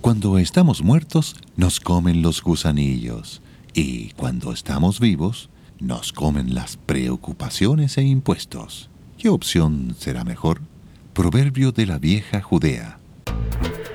Cuando estamos muertos, nos comen los gusanillos. Y cuando estamos vivos, nos comen las preocupaciones e impuestos. ¿Qué opción será mejor? Proverbio de la vieja Judea.